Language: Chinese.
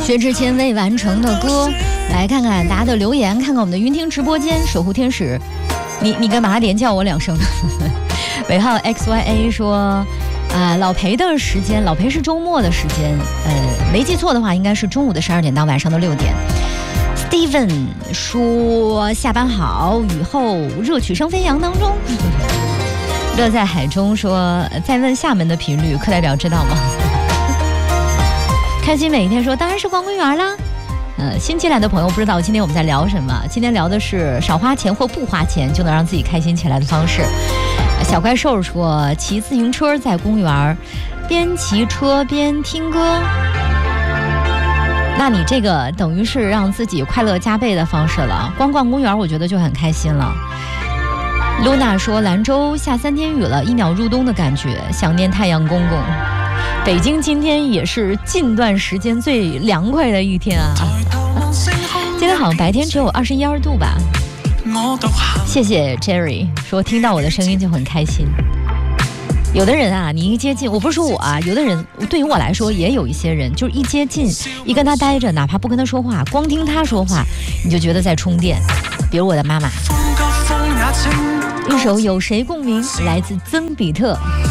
薛之谦未完成的歌。来看看大家的留言，看看我们的云听直播间守护天使，你干嘛连叫我2声？尾号 XYA 说，老裴的时间，老裴是周末的时间，没记错的话，应该是中午的12点到晚上的6点。Steven 说下班好，雨后热曲生飞扬当中。乐在海中说在问厦门的频率，课代表知道吗？开心每一天说当然是逛公园啦。新进来的朋友不知道今天我们在聊什么，今天聊的是少花钱或不花钱就能让自己开心起来的方式。小怪兽说骑自行车在公园边骑车边听歌，那你这个等于是让自己快乐加倍的方式了，光逛公园我觉得就很开心了。露娜说兰州下3天雨了，1秒入冬的感觉，想念太阳公公。北京今天也是近段时间最凉快的一天啊，今天好像白天只有21、22度吧。谢谢 Jerry 说听到我的声音就很开心。有的人啊，你一接近，我不是说我啊，有的人对于我来说也有一些人，就是一接近，一跟他待着，哪怕不跟他说话，光听他说话，你就觉得在充电。比如我的妈妈。一首有谁共鸣，来自曾比特。